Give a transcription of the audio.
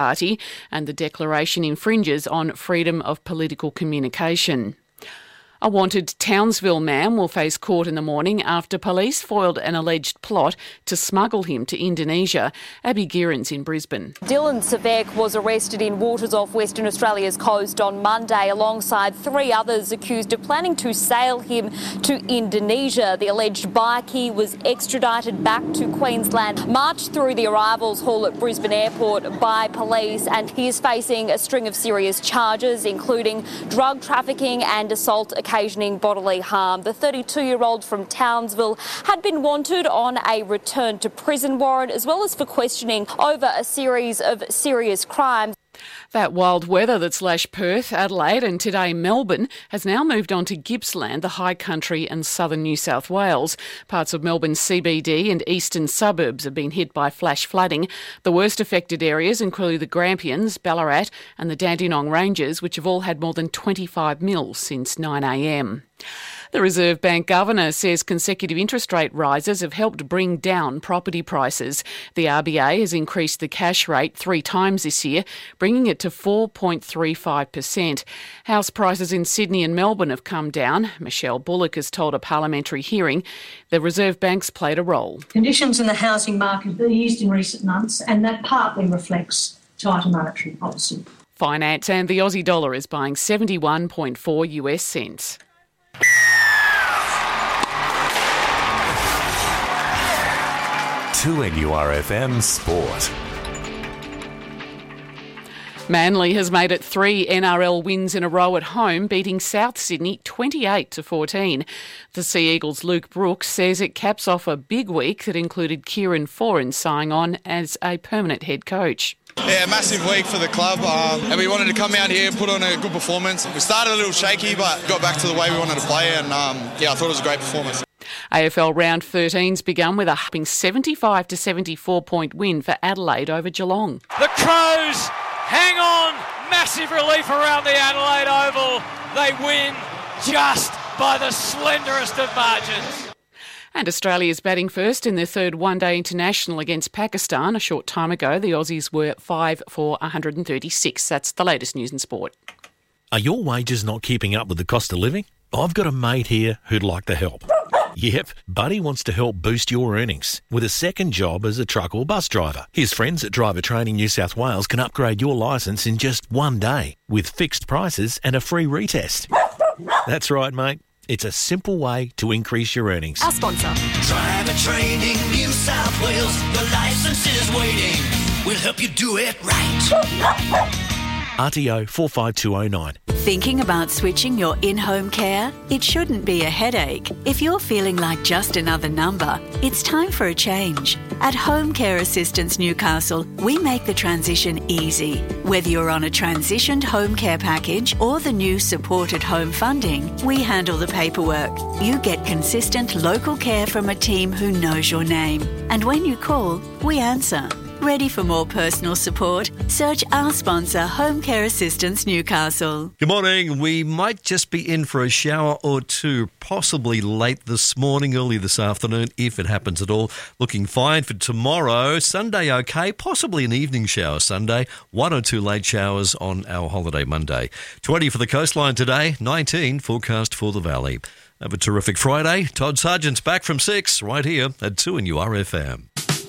Party, and the declaration infringes on freedom of political communication. A wanted Townsville man will face court in the morning after police foiled an alleged plot to smuggle him to Indonesia. Abby Gearens in Brisbane. Dylan Savek was arrested in waters off Western Australia's coast on Monday alongside 3 others accused of planning to sail him to Indonesia. The alleged bikie was extradited back to Queensland, marched through the arrivals hall at Brisbane Airport by police, and he is facing a string of serious charges, including drug trafficking and assault occasioning bodily harm. The 32-year-old from Townsville had been wanted on a return to prison warrant, as well as for questioning over a series of serious crimes. That wild weather that's lashed Perth, Adelaide and today Melbourne has now moved on to Gippsland, the high country and southern New South Wales. Parts of Melbourne's CBD and eastern suburbs have been hit by flash flooding. The worst affected areas include the Grampians, Ballarat and the Dandenong Ranges, which have all had more than 25 mils since 9 a.m. The Reserve Bank Governor says consecutive interest rate rises have helped bring down property prices. The RBA has increased the cash rate 3 times this year, bringing it to 4.35%. House prices in Sydney and Melbourne have come down. Michelle Bullock has told a parliamentary hearing the Reserve Bank's played a role. Conditions in the housing market have eased in recent months, and that partly reflects tighter monetary policy. Finance, and the Aussie dollar is buying 71.4 US cents. NURFM Sport. Manly has made it 3 NRL wins in a row at home, beating South Sydney 28-14. The Sea Eagles' Luke Brooks says it caps off a big week that included Kieran Foran signing on as a permanent head coach. Yeah, massive week for the club, and we wanted to come out here and put on a good performance. We started a little shaky, but got back to the way we wanted to play, and I thought it was a great performance. AFL Round 13's begun with a whopping 75-74 point win for Adelaide over Geelong. The Crows hang on, massive relief around the Adelaide Oval. They win just by the slenderest of margins. And Australia's batting first in their third one-day international against Pakistan. A short time ago, the Aussies were 5 for 136. That's the latest news and sport. Are your wages not keeping up with the cost of living? I've got a mate here who'd like to help. Yep, Buddy wants to help boost your earnings with a second job as a truck or bus driver. His friends at Driver Training New South Wales can upgrade your licence in just one day with fixed prices and a free retest. That's right, mate. It's a simple way to increase your earnings. Our sponsor. Driver Training New South Wales. Your licence is waiting. We'll help you do it right. RTO 45209. Thinking about switching your in-home care? It shouldn't be a headache. If you're feeling like just another number, it's time for a change. At Home Care Assistance Newcastle, we make the transition easy. Whether you're on a transitioned home care package or the new supported home funding, we handle the paperwork. You get consistent local care from a team who knows your name. And when you call, we answer. Ready for more personal support? Search our sponsor, Home Care Assistance Newcastle. Good morning. We might just be in for a shower or two, possibly late this morning, early this afternoon, if it happens at all. Looking fine for tomorrow. Sunday okay, possibly an evening shower Sunday. 1 or 2 late showers on our holiday Monday. 20 for the coastline today, 19 forecast for the valley. Have a terrific Friday. Todd Sargent's back from 6 right here at 2NURFM.